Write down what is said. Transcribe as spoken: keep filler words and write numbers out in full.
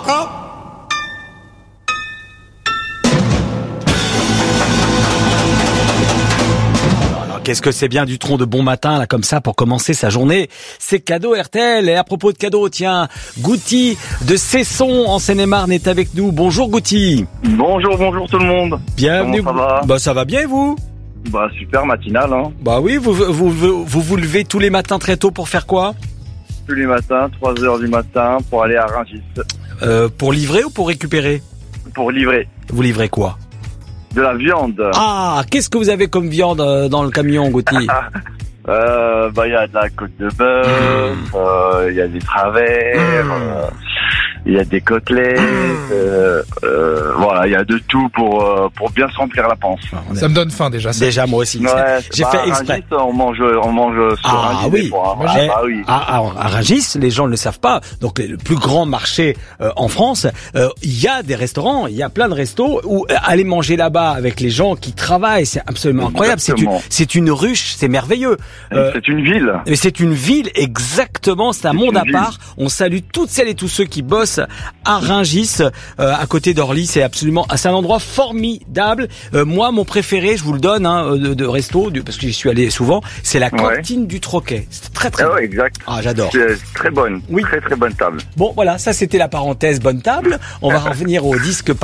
Qu'est-ce que c'est bien du tronc de bon matin, là, comme ça, pour commencer sa journée. C'est cadeau R T L. Et à propos de cadeau, tiens, Goutti de Cesson, en Seine-et-Marne, est avec nous. Bonjour, Goutti. Bonjour, bonjour tout le monde. Bienvenue. Comment ça va? Bah, ça va bien, et vous? Bah, super matinal, hein. Bah oui, vous, vous, vous, vous vous levez tous les matins très tôt pour faire quoi? Tous les matins, trois heures du matin, pour aller à Rungis. Euh, pour livrer ou pour récupérer? Pour livrer. Vous livrez quoi? De la viande. Ah, qu'est-ce que vous avez comme viande euh, dans le camion, Goutti? euh, bah, il y a de la côte de bœuf, il mmh. euh, y a des travers, mmh. euh, il y a des côtelettes, euh, euh, voilà, il y a de tout pour euh, pour bien se remplir la panse. Ça me donne faim déjà. Ça. Déjà moi aussi. Ouais, j'ai bah, fait exprès. Rungis, on mange, on mange sur ah, Rungis. oui. Fois, hein. Ah, ah, oui. À, à, à Rungis, les gens ne le savent pas. Donc le plus grand marché euh, en France, il euh, y a des restaurants, il y a plein de restos où euh, aller manger là-bas avec les gens qui travaillent, c'est absolument incroyable. C'est une, c'est une ruche, c'est merveilleux. Euh, c'est une ville. Mais c'est une ville exactement. C'est un monde à part. On salue toutes celles et tous ceux qui bossent à Rungis, euh, à côté d'Orly. C'est absolument, c'est un endroit formidable. Euh, moi, mon préféré, je vous le donne, hein, de, de resto, de, parce que j'y suis allé souvent, c'est la cantine ouais. du Troquet. C'est très très. Ah bon. ouais, exact. Ah, j'adore. C'est très bonne. Oui. Très très bonne table. Bon, voilà, ça c'était la parenthèse bonne table. On va revenir au disque.